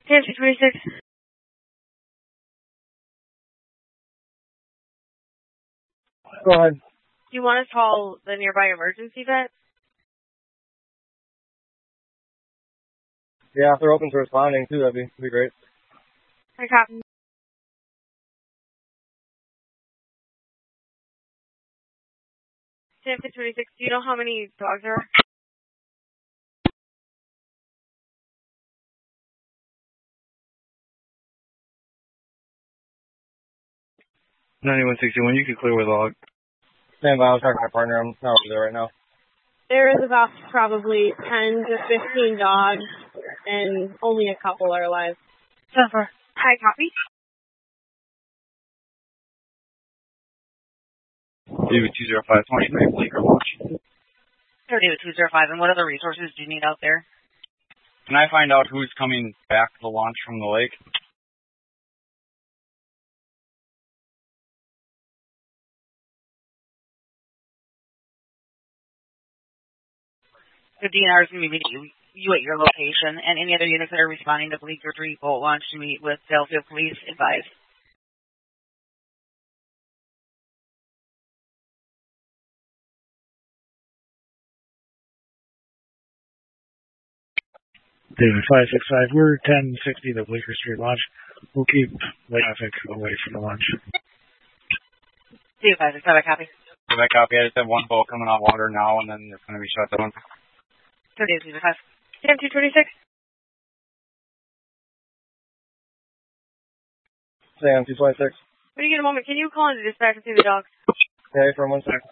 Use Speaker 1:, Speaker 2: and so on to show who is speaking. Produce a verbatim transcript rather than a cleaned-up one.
Speaker 1: Sam two twenty-six.
Speaker 2: Go ahead.
Speaker 1: Do you want to call the nearby emergency vet?
Speaker 2: Yeah, if they're open to responding too, that'd be, be great.
Speaker 1: I copy. Sam two twenty-six, do you know how many dogs there are?
Speaker 3: ninety-one sixty-one, you can clear with log.
Speaker 2: Stand by, I was talking to my partner. I'm not over there right now.
Speaker 4: There is about probably ten to fifteen dogs, and only a couple are alive.
Speaker 1: Jennifer. Hi, copy.
Speaker 3: David two zero five, twenty-three, Bleecker launch.
Speaker 5: David two zero five, and what other resources do you need out there?
Speaker 3: Can I find out who's coming back to launch from the lake?
Speaker 5: The D N R is going to be meeting you at your location, and any other units that are responding to Bleecker three boat launch to meet with Delafield Police, advise.
Speaker 6: David five six five, we're ten sixty the Bleecker Street launch. We'll keep light traffic away from the launch.
Speaker 5: David five six five, I copy.
Speaker 3: I copy. I just have one boat coming on water now, and then it's going to be shut down.
Speaker 5: David two zero five.
Speaker 1: Sam two twenty-six.
Speaker 2: Sam two twenty-six.
Speaker 1: When you get a moment, can you call into dispatch and see the dogs?
Speaker 2: Okay, for one second.